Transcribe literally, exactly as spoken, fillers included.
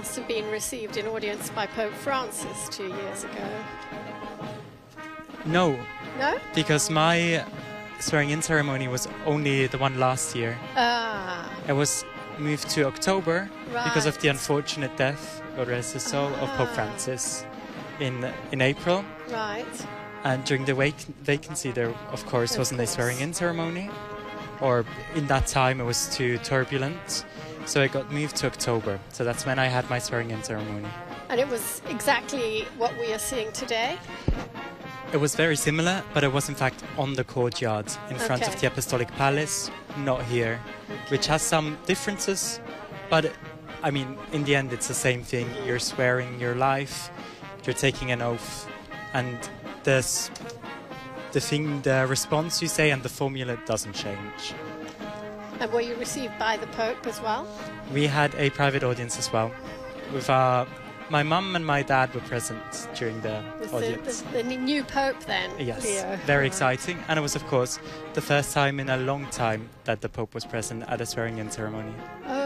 must have been received in audience by Pope Francis two years ago. No. No? Because my swearing-in ceremony was only the one last year. Ah. It was moved to October Right. because of the unfortunate death, God rest his soul, of Pope Ah. Francis in in April. Right. And during the vac- vacancy, there, of course, Of wasn't course. a swearing-in ceremony. Or in that time, it was too turbulent. So it got moved to October. So that's when I had my swearing-in ceremony. And it was exactly what we are seeing today? It was very similar, but it was in fact on the courtyard in front Okay. of the Apostolic Palace, not here, which has some differences. But I mean, in the end, it's the same thing. You're swearing your life, you're taking an oath, and there's the thing, the response you say, and the formula doesn't change. And were you received by the Pope as well? We had a private audience as well. With our, my mum and my dad were present during the Was the, audience. the, the new Pope then? Yes, Leo? very exciting. And it was, of course, the first time in a long time that the Pope was present at a swearing-in ceremony. Oh,